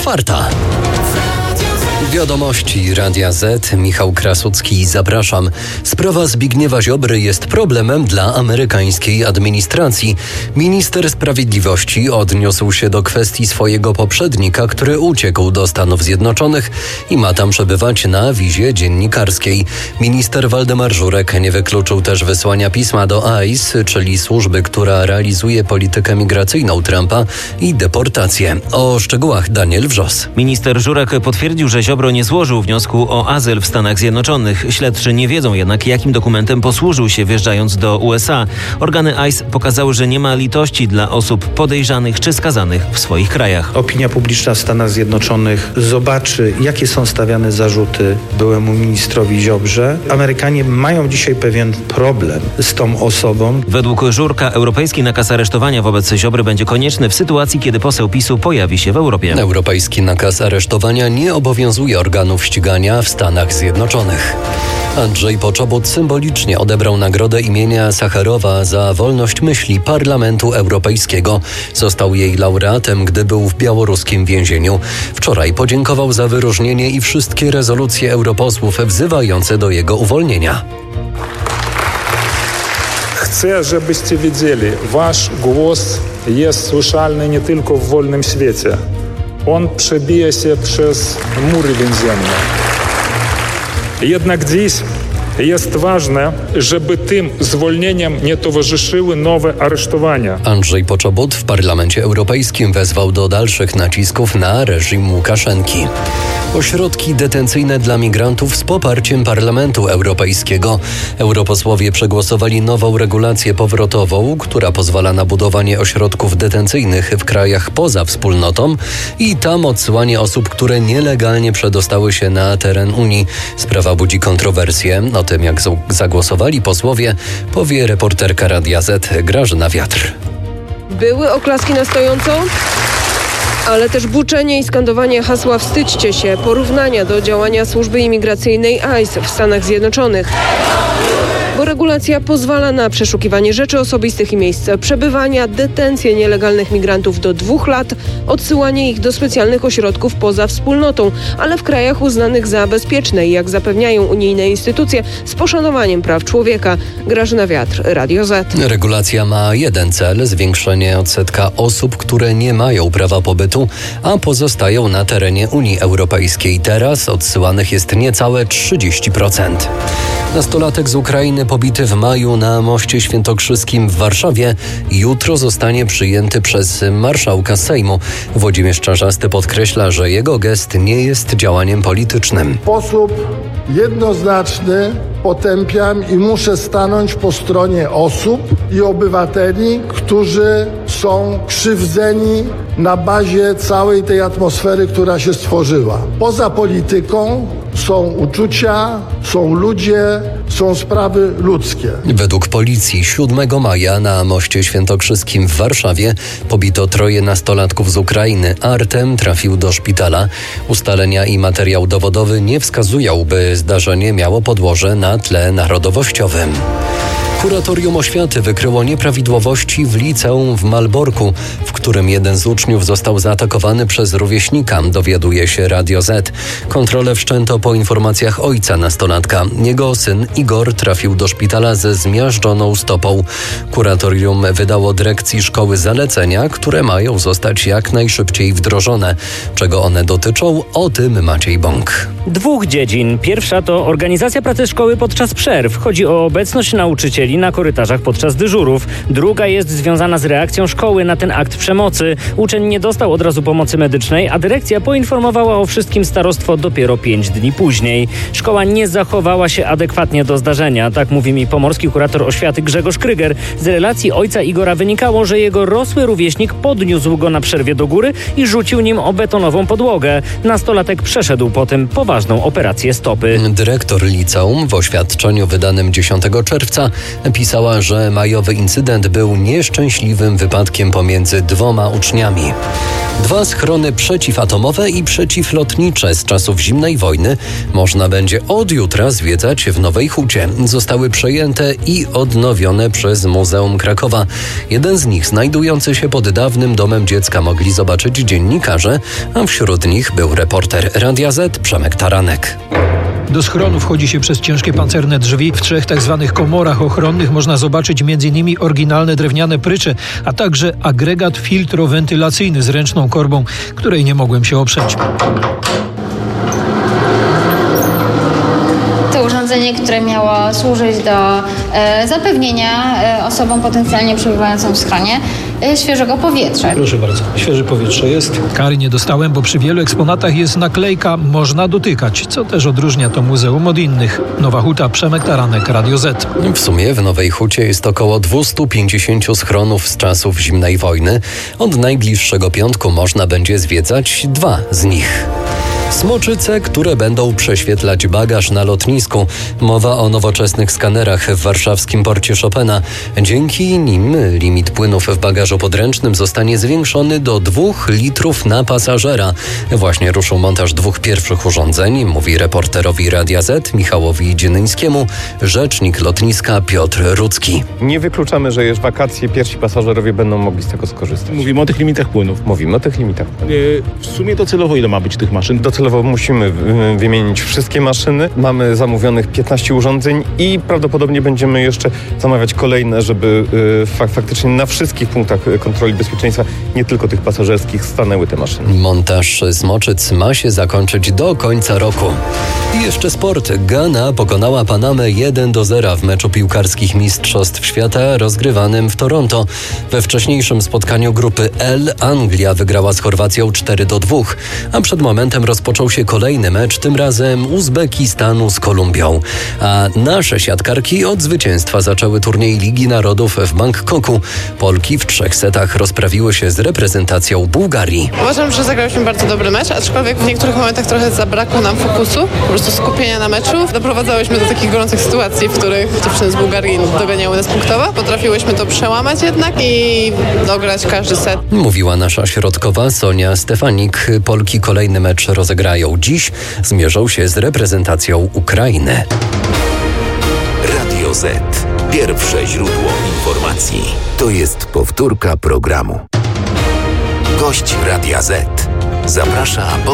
4. Wiadomości Radia Z. Michał Krasucki, zapraszam. Sprawa Zbigniewa Ziobry jest problemem dla amerykańskiej administracji. Minister Sprawiedliwości odniósł się do kwestii swojego poprzednika, który uciekł do Stanów Zjednoczonych i ma tam przebywać na wizie dziennikarskiej. Minister Waldemar Żurek nie wykluczył też wysłania pisma do ICE, czyli służby, która realizuje politykę migracyjną Trumpa i deportację. O szczegółach Daniel Wrzos. Minister Żurek potwierdził, że Ziobro nie złożył wniosku o azyl w Stanach Zjednoczonych. Śledczy nie wiedzą jednak, jakim dokumentem posłużył się wjeżdżając do USA. Organy ICE pokazały, że nie ma litości dla osób podejrzanych czy skazanych w swoich krajach. Opinia publiczna w Stanach Zjednoczonych zobaczy, jakie są stawiane zarzuty byłemu ministrowi Ziobrze. Amerykanie mają dzisiaj pewien problem z tą osobą. Według Żurka europejski nakaz aresztowania wobec Ziobry będzie konieczny w sytuacji, kiedy poseł PiS-u pojawi się w Europie. Europejski nakaz aresztowania nie obowiązuje organów ścigania w Stanach Zjednoczonych. Andrzej Poczobut symbolicznie odebrał nagrodę imienia Sacharowa za wolność myśli Parlamentu Europejskiego. Został jej laureatem, gdy był w białoruskim więzieniu. Wczoraj podziękował za wyróżnienie i wszystkie rezolucje europosłów wzywające do jego uwolnienia. Chcę, żebyście wiedzieli, wasz głos jest słyszalny nie tylko w wolnym świecie. On przebija się przez mury więzienne. Jednak dziś jest ważne, żeby tym zwolnieniom nie towarzyszyły nowe aresztowania. Andrzej Poczobut w Parlamencie Europejskim wezwał do dalszych nacisków na reżim Łukaszenki. Ośrodki detencyjne dla migrantów z poparciem Parlamentu Europejskiego. Europosłowie przegłosowali nową regulację powrotową, która pozwala na budowanie ośrodków detencyjnych w krajach poza wspólnotą i tam odsyłanie osób, które nielegalnie przedostały się na teren Unii. Sprawa budzi kontrowersje. O tym, jak zagłosowali posłowie, powie reporterka Radia Z Grażyna Wiatr. Były oklaski na stojąco, ale też buczenie i skandowanie hasła "Wstydźcie się", porównania do działania służby imigracyjnej ICE w Stanach Zjednoczonych. Bo regulacja pozwala na przeszukiwanie rzeczy osobistych i miejsc przebywania, detencję nielegalnych migrantów do 2 lat, odsyłanie ich do specjalnych ośrodków poza wspólnotą, ale w krajach uznanych za bezpieczne i, jak zapewniają unijne instytucje, z poszanowaniem praw człowieka. Grażyna Wiatr, Radio Z. Regulacja ma jeden cel: zwiększenie odsetka osób, które nie mają prawa pobytu, a pozostają na terenie Unii Europejskiej. Teraz odsyłanych jest niecałe 30%. Nastolatek z Ukrainy pobity w maju na Moście Świętokrzyskim w Warszawie jutro zostanie przyjęty przez marszałka Sejmu. Włodzimierz Czarzasty podkreśla, że jego gest nie jest działaniem politycznym. W sposób jednoznaczny potępiam i muszę stanąć po stronie osób i obywateli, którzy są krzywdzeni na bazie całej tej atmosfery, która się stworzyła. Poza polityką są uczucia, są ludzie, są sprawy ludzkie. Według policji 7 maja na Moście Świętokrzyskim w Warszawie pobito 3 nastolatków z Ukrainy. Artem trafił do szpitala. Ustalenia i materiał dowodowy nie wskazują, by zdarzenie miało podłoże na tle narodowościowym. Kuratorium Oświaty wykryło nieprawidłowości w liceum w Malborku, w którym jeden z uczniów został zaatakowany przez rówieśnika, dowiaduje się Radio Z. Kontrolę wszczęto po informacjach ojca nastolatka. Jego syn Igor trafił do szpitala ze zmiażdżoną stopą. Kuratorium wydało dyrekcji szkoły zalecenia, które mają zostać jak najszybciej wdrożone. Czego one dotyczą? O tym Maciej Bąk. 2 dziedzin. Pierwsza to organizacja pracy szkoły podczas przerw. Chodzi o obecność nauczycieli na korytarzach podczas dyżurów. Druga jest związana z reakcją szkoły na ten akt przemocy. Uczeń nie dostał od razu pomocy medycznej, a dyrekcja poinformowała o wszystkim starostwo dopiero 5 dni później. Szkoła nie zachowała się adekwatnie do zdarzenia. Tak mówi mi pomorski kurator oświaty Grzegorz Kryger. Z relacji ojca Igora wynikało, że jego rosły rówieśnik podniósł go na przerwie do góry i rzucił nim o betonową podłogę. Nastolatek przeszedł potem poważną operację stopy. Dyrektor liceum w oświadczeniu wydanym 10 czerwca pisała, że majowy incydent był nieszczęśliwym wypadkiem pomiędzy dwoma uczniami. 2 schrony przeciwatomowe i przeciwlotnicze z czasów zimnej wojny można będzie od jutra zwiedzać w Nowej Hucie. Zostały przejęte i odnowione przez Muzeum Krakowa. Jeden z nich, znajdujący się pod dawnym domem dziecka, mogli zobaczyć dziennikarze, a wśród nich był reporter Radia Z Przemek Taranek. Do schronu wchodzi się przez ciężkie pancerne drzwi. W 3 tzw. komorach ochronnych można zobaczyć m.in. oryginalne drewniane prycze, a także agregat filtrowentylacyjny z ręczną korbą, której nie mogłem się oprzeć. To urządzenie, które miało służyć do zapewnienia osobom potencjalnie przebywającym w schronie świeżego powietrza. Proszę bardzo, świeże powietrze jest. Kary nie dostałem, bo przy wielu eksponatach jest naklejka "można dotykać", co też odróżnia to muzeum od innych. Nowa Huta, Przemek Taranek, Radio Z. W sumie w Nowej Hucie jest około 250 schronów z czasów zimnej wojny. Od najbliższego piątku można będzie zwiedzać 2 z nich. Smoczyce, które będą prześwietlać bagaż na lotnisku. Mowa o nowoczesnych skanerach w warszawskim porcie Chopina. Dzięki nim limit płynów w bagażu podręcznym zostanie zwiększony do 2 litrów na pasażera. Właśnie ruszył montaż 2 pierwszych urządzeń, mówi reporterowi Radia Z Michałowi Dzienyńskiemu rzecznik lotniska Piotr Rudzki. Nie wykluczamy, że już wakacje pierwsi pasażerowie będą mogli z tego skorzystać. Mówimy o tych limitach płynów. Mówimy o tych limitach. W sumie docelowo ile ma być tych maszyn? Docelowo musimy wymienić wszystkie maszyny. Mamy zamówionych 15 urządzeń i prawdopodobnie będziemy jeszcze zamawiać kolejne, żeby faktycznie na wszystkich punktach kontroli bezpieczeństwa, nie tylko tych pasażerskich, stanęły te maszyny. Montaż smoczyc ma się zakończyć do końca roku. I jeszcze sport. Gana pokonała Panamę 1-0 w meczu piłkarskich Mistrzostw Świata rozgrywanym w Toronto. We wcześniejszym spotkaniu grupy L Anglia wygrała z Chorwacją 4-2, a przed momentem rozpoczął się kolejny mecz, tym razem Uzbekistanu z Kolumbią. A nasze siatkarki od zwycięstwa zaczęły turniej Ligi Narodów w Bangkoku. Polki w 3 setach rozprawiły się z reprezentacją Bułgarii. Uważam, że zagrałyśmy bardzo dobry mecz, aczkolwiek w niektórych momentach trochę zabrakło nam fokusu, po prostu skupienia na meczu. Doprowadzałyśmy do takich gorących sytuacji, w których dziewczyny z Bułgarii doganiały nas punktowo. Potrafiłyśmy to przełamać jednak i dograć każdy set. Mówiła nasza środkowa Sonia Stefanik. Polki kolejny mecz rozegrają dziś. Zmierzą się z reprezentacją Ukrainy. Radio Z. Pierwsze źródło informacji. To jest powtórka programu. Gość Radia Z. Zaprasza